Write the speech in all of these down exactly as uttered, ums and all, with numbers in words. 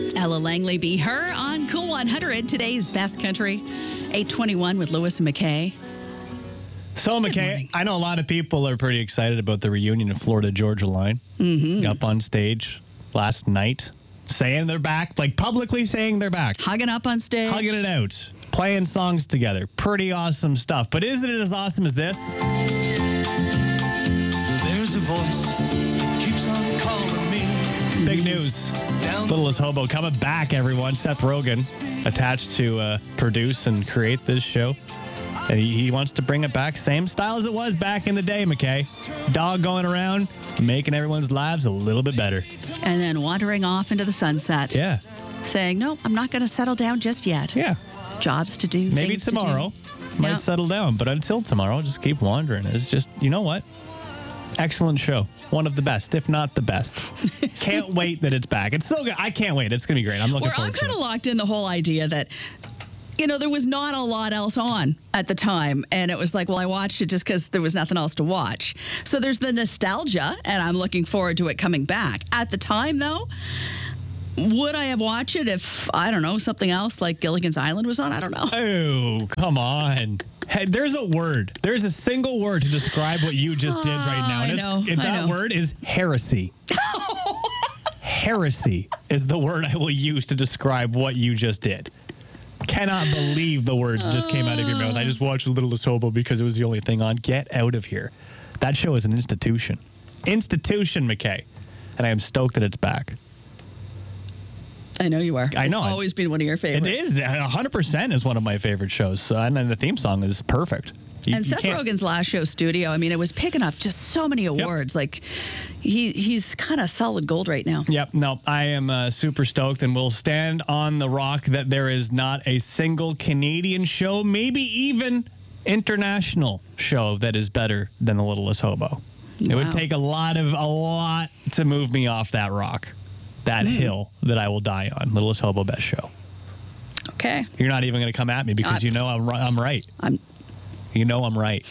Ella Langley, Be Her on Cool one hundred, today's best country. eight twenty-one with Lewis and McKay. So, McKay, I know a lot of people are pretty excited about the reunion of Florida Georgia Line. Mm-hmm. Up on stage last night, saying they're back, like publicly saying they're back. Hugging up on stage. Hugging it out. Playing songs together. Pretty awesome stuff. But isn't it as awesome as this? There's a voice keeps on calling me. Big news. Littlest Hobo coming back, everyone. Seth Rogen attached to uh, produce and create this show. And he, he wants to bring it back, same style as it was back in the day, McKay. Dog going around, making everyone's lives a little bit better. And then wandering off into the sunset. Yeah. Saying, no, I'm not going to settle down just yet. Yeah. Jobs to do. Maybe tomorrow might Yeah. settle down, but until tomorrow, just keep wandering. It's just, you know what? Excellent show. One of the best, if not the best. Can't wait that it's back. It's so good. I can't wait. It's going to be great. I'm looking Where forward I'm to kind it. of locked in the whole idea that, you know, there was not a lot else on at the time. And it was like, well, I watched it just because there was nothing else to watch. So there's the nostalgia, and I'm looking forward to it coming back. At the time, though, would I have watched it if, I don't know, something else like Gilligan's Island was on? I don't know. Oh, come on. Hey, there's a word. There's a single word to describe what you just did right now. And I it's, know, and I that know. word is heresy. Heresy is the word I will use to describe what you just did. Cannot believe the words just came out of your mouth. I just watched Littlest Hobo because it was the only thing on. Get out of here. That show is an institution. Institution, McKay. And I am stoked that it's back. I know you are. I know. It's always been one of your favorites. It is. one hundred percent is one of my favorite shows. So, and then the theme song is perfect. You- And you Seth can't- Rogen's last show, Studio, I mean, it was picking up just so many awards. Like, he he's kind of solid gold right now. Yep. No, I am uh, super stoked and will stand on the rock that there is not a single Canadian show, maybe even international show that is better than The Littlest Hobo. It would Wow. take a lot of, a lot to move me off that rock, that Mm. hill that I will die on. Littlest Hobo best show. Okay. You're not even going to come at me because I- you know I'm, ri- I'm right. I'm You know I'm right.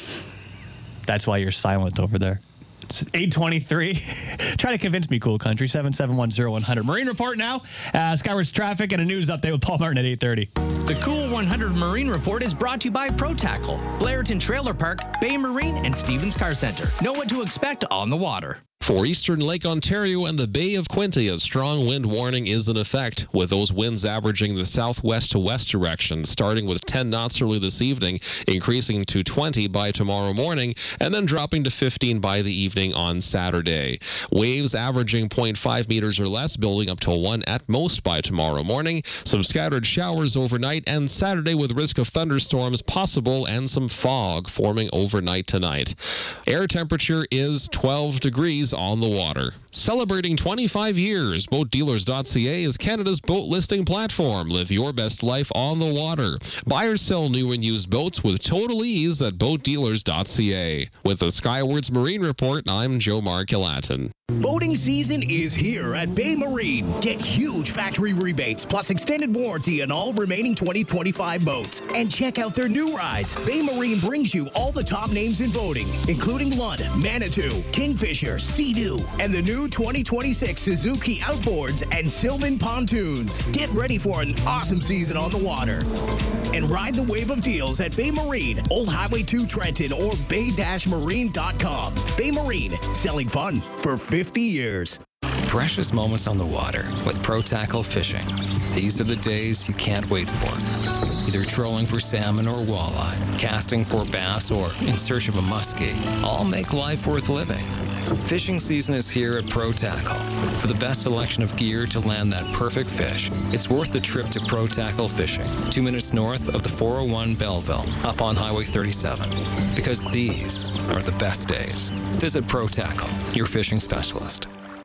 That's why you're silent over there. It's eight twenty-three. Try to convince me, Cool Country. seven seven one zero one hundred. Marine Report now. Uh, Skywards traffic and a news update with Paul Martin at eight thirty. The Cool one hundred Marine Report is brought to you by Pro Tackle, Blairton Trailer Park, Bay Marine, and Stevens Car Center. Know what to expect on the water. For eastern Lake Ontario and the Bay of Quinte, a strong wind warning is in effect, with those winds averaging the southwest to west direction, starting with ten knots early this evening, increasing to twenty by tomorrow morning, and then dropping to fifteen by the evening on Saturday. Waves averaging zero point five meters or less, building up to one at most by tomorrow morning. Some scattered showers overnight, and Saturday with risk of thunderstorms possible and some fog forming overnight tonight. Air temperature is twelve degrees on the water. Celebrating twenty-five years, boat dealers dot c a is Canada's boat listing platform. Live your best life on the water. Buy or sell new and used boats with total ease at boat dealers dot c a. With the Skywards Marine Report, I'm Joe Markilatin. Boating season is here at Bay Marine. Get huge factory rebates plus extended warranty on all remaining twenty twenty-five boats. And check out their new rides. Bay Marine brings you all the top names in boating, including Lund, Manitou, Kingfisher, Sea-Doo, and the new twenty twenty-six Suzuki Outboards and Sylvan Pontoons. Get ready for an awesome season on the water. And ride the wave of deals at Bay Marine, Old Highway two Trenton, or bay dash marine dot com. Bay Marine, selling fun for fifty years. Precious moments on the water with Pro Tackle Fishing. These are the days you can't wait for. Either trolling for salmon or walleye, casting for bass, or in search of a muskie. All make life worth living. Fishing season is here at Pro Tackle. For the best selection of gear to land that perfect fish, it's worth the trip to Pro Tackle Fishing, two minutes north of the four oh one Belleville, up on Highway thirty-seven. Because these are the best days. Visit Pro Tackle, your fishing specialist.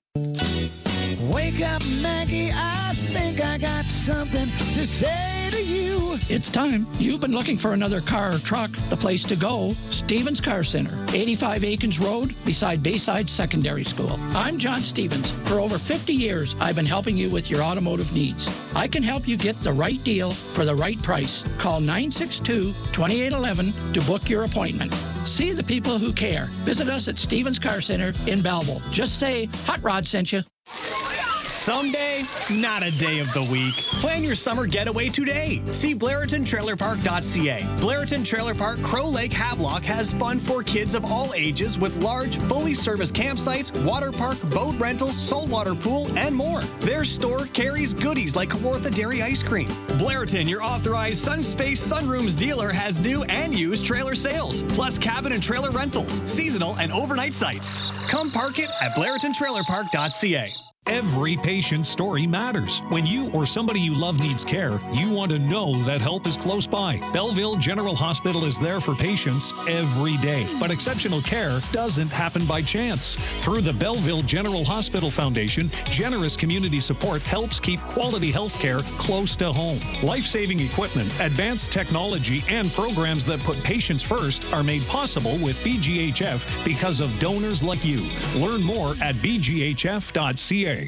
Wake up, Maggie, I think I got something to say to you. It's time. You've been looking for another car or truck. The place to go, Stevens Car Center, eighty-five Aikens Road, beside Bayside Secondary School. I'm John Stevens. For over fifty years, I've been helping you with your automotive needs. I can help you get the right deal for the right price. Call nine six two, two eight one one to book your appointment. See the people who care. Visit us at Stevens Car Center in Belleville. Just say, Hot Rod sent you. Someday, not a day of the week. Plan your summer getaway today. See Blairton Trailer Park dot c a. Blairton Trailer Park Crow Lake Havelock has fun for kids of all ages with large, fully serviced campsites, water park, boat rentals, saltwater pool, and more. Their store carries goodies like Kawartha Dairy Ice Cream. Blairton, your authorized Sunspace Sunrooms dealer, has new and used trailer sales, plus cabin and trailer rentals, seasonal and overnight sites. Come park it at Blairton Trailer Park dot c a. Every patient's story matters. When you or somebody you love needs care, you want to know that help is close by. Belleville General Hospital is there for patients every day. But exceptional care doesn't happen by chance. Through the Belleville General Hospital Foundation, generous community support helps keep quality health care close to home. Life-saving equipment, advanced technology, and programs that put patients first are made possible with B G H F because of donors like you. Learn more at b g h f dot c a.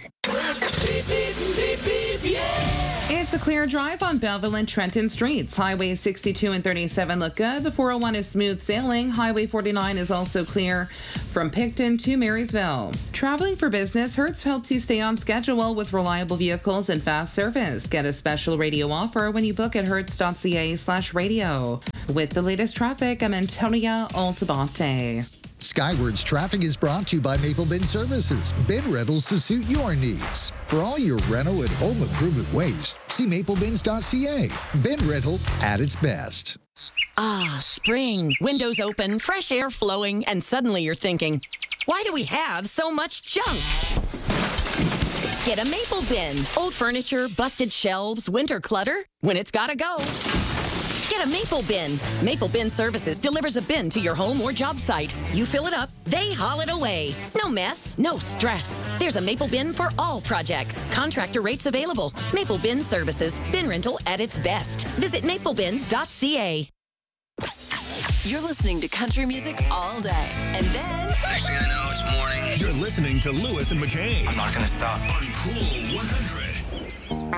It's a clear drive on Belleville and Trenton Streets. Highway sixty-two and thirty-seven look good. The four oh one is smooth sailing. Highway forty-nine is also clear from Picton to Marysville. Traveling for business, Hertz helps you stay on schedule with reliable vehicles and fast service. Get a special radio offer when you book at hertz dot c a slash radio. With the latest traffic, I'm Antonia Altabate. Skywards Traffic is brought to you by Maple Bin Services. Bin rentals to suit your needs. For all your rental and home improvement waste, see maple bins dot c a. Bin rental at its best. Ah, spring. Windows open, fresh air flowing, and suddenly you're thinking, why do we have so much junk? Get a Maple Bin. Old furniture, busted shelves, winter clutter. When it's gotta go, get a Maple Bin. Maple Bin Services delivers a bin to your home or job site. You fill it up, they haul it away. No mess, no stress. There's a Maple Bin for all projects. Contractor rates available. Maple Bin Services. Bin rental at its best. Visit maple bins dot c a. You're listening to country music all day. And then... Next thing I know, it's morning. You're listening to Lewis and McKay. I'm not going to stop. On Cool one hundred.